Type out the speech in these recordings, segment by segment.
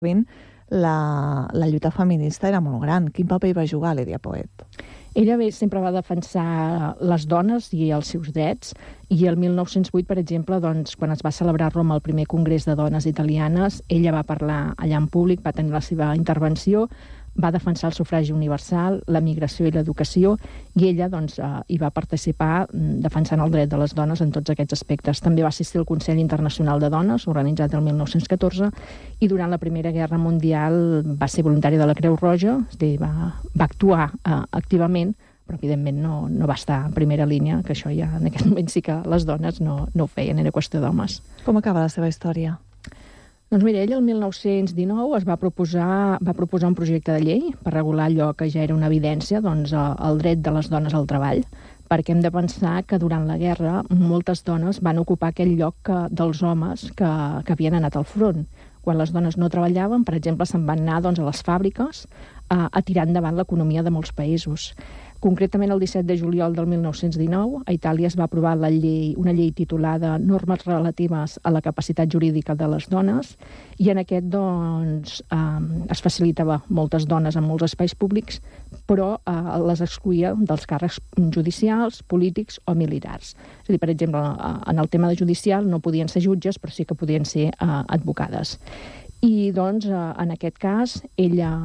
la lluita feminista era molt gran. Quin paper hi va jugar Lídia Poet? Ella sempre va defensar les dones i els seus drets, i el 1908, per exemple, doncs, quan es va celebrar a Roma el primer congrés de dones italianes, ella va parlar allà en públic, va tenir la seva intervenció, va defensar el sufragi universal, la migració i l'educació, i ella doncs, hi va participar defensant el dret de les dones en tots aquests aspectes. També va assistir al Consell Internacional de Dones, organitzat el 1914, i durant la Primera Guerra Mundial va ser voluntària de la Creu Roja, és a dir, va actuar activament, però evidentment no va estar en primera línia, que això ja en aquest moment sí que les dones no ho feien, era qüestió d'homes. Com acaba la seva història? Doncs mira, ell el 1919 va proposar un projecte de llei per regular allò que ja era una evidència, doncs el dret de les dones al treball, perquè hem de pensar que durant la guerra moltes dones van ocupar aquell lloc dels homes que havien anat al front. Quan les dones no treballaven, per exemple, se'n van anar doncs, a les fàbriques a tirar endavant l'economia de molts països. Concretament, el 17 de juliol del 1919, a Itàlia es va aprovar una llei titulada Normes relatives a la capacitat jurídica de les dones, i en aquest doncs, es facilitava moltes dones en molts espais públics, però les excloïa dels càrrecs judicials, polítics o militars. És a dir, per exemple, en el tema de judicial no podien ser jutges, però sí que podien ser advocades. I, doncs, en aquest cas, ella,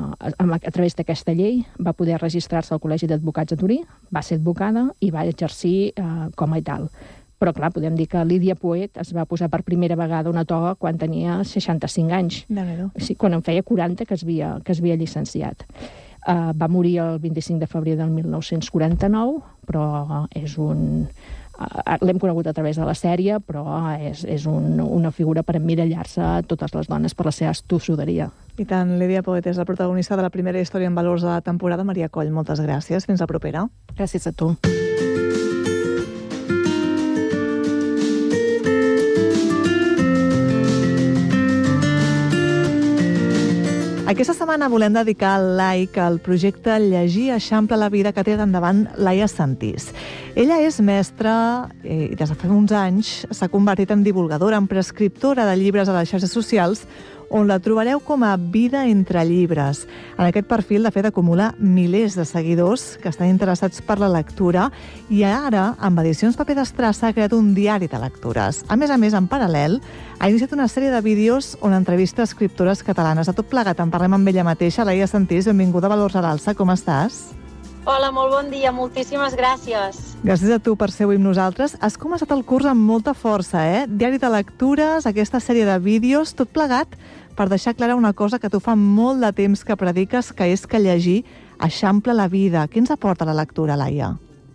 a través d'aquesta llei, va poder registrar-se al Col·legi d'Advocats de Turí, va ser advocada i va exercir com a tal. Però, clar, podem dir que Lídia Poet es va posar per primera vegada una toga quan tenia 65 anys. Sí, quan en feia 40 que es havia llicenciat. Va morir el 25 de febrer del 1949, però és l'hem conegut a través de la sèrie, però és una figura per emmirallar-se a totes les dones per la seva tossuderia. I tant, Lídia Poet és la protagonista de la primera història en valors de la temporada. Maria Coll, moltes gràcies. Fins la propera. Gràcies a tu. Aquesta setmana volem dedicar el like al projecte Llegir eixampla la vida que té endavant Laia Santís. Ella és mestra i des de fa uns anys s'ha convertit en divulgadora, en prescriptora de llibres a les xarxes socials, on la trobareu com a Vida entre llibres. En aquest perfil, de fet, acumula milers de seguidors que estan interessats per la lectura, i ara, amb Edicions Paper d'Estrassa, ha creat un diari de lectures. A més, en paral·lel, ha iniciat una sèrie de vídeos on entrevista escriptores catalanes. De tot plegat en parlem amb ella mateixa. Laia Santís, benvinguda a Valors a l'Alça. Com estàs? Hola, molt bon dia. Moltíssimes gràcies. Gràcies a tu per ser avui amb nosaltres. Has començat el curs amb molta força, Diari de lectures, aquesta sèrie de vídeos, tot plegat per deixar clara una cosa que tu fa molt de temps que prediques, que és que llegir eixampla la vida. Què ens aporta la lectura, Laia?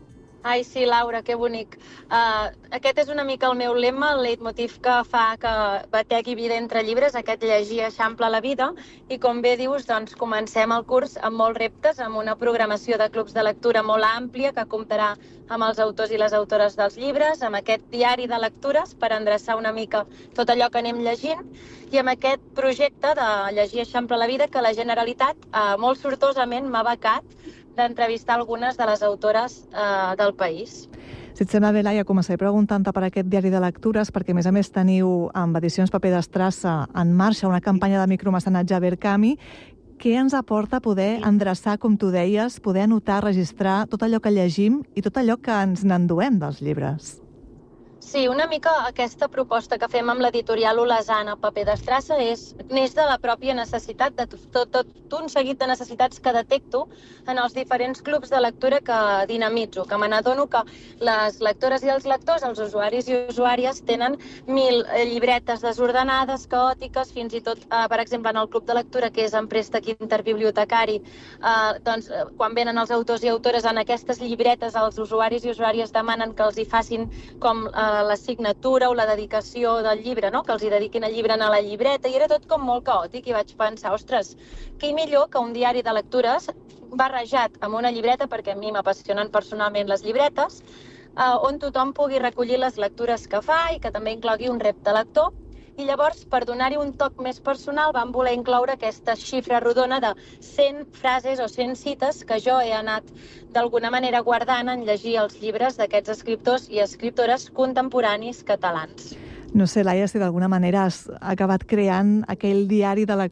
Ai, sí, Laura, que bonic. Aquest és una mica el meu lema, el leitmotiv que fa que bategui vida entre llibres, aquest llegir eixampla la vida. I com bé dius, doncs comencem el curs amb molts reptes, amb una programació de clubs de lectura molt àmplia que comptarà amb els autors i les autores dels llibres, amb aquest diari de lectures per endreçar una mica tot allò que anem llegint, i amb aquest projecte de Llegir eixampla la vida que la Generalitat molt sortosament m'ha becat d'entrevistar algunes de les autores del país. Si et sembla bé, Laia, començaré preguntant-te per aquest diari de lectures, perquè a més teniu amb Edicions Paper d'Estrassa en marxa una campanya de micromecenatge a Verkami. Què ens aporta poder endreçar, com tu deies, poder anotar, registrar tot allò que llegim i tot allò que ens n'enduem dels llibres? Sí, una mica aquesta proposta que fem amb l'editorial Olesana Paper d'Estrassa neix de la pròpia necessitat, de tot un seguit de necessitats que detecto en els diferents clubs de lectura que dinamitzo, que me n'adono que les lectores i els lectors, els usuaris i usuàries, tenen 1000 llibretes desordenades, caòtiques, fins i tot, per exemple, en el club de lectura, que és en préstec interbibliotecari, doncs, quan venen els autors i autores en aquestes llibretes, els usuaris i usuàries demanen que els hi facin com la signatura o la dedicació del llibre, no? Que els hi dediquin el llibre a la llibreta, i era tot com molt caòtic, i vaig pensar, ostres, què millor que un diari de lectures barrejat amb una llibreta, perquè a mi m'apassionen personalment les llibretes, on tothom pugui recollir les lectures que fa i que també inclogui un repte lector. I llavors, per donar-hi un toc més personal, vam voler incloure aquesta xifra rodona de 100 frases o 100 cites que jo he anat d'alguna manera guardant en llegir els llibres d'aquests escriptors i escriptores contemporanis catalans. No sé, Laia, si d'alguna manera has acabat creant aquell diari de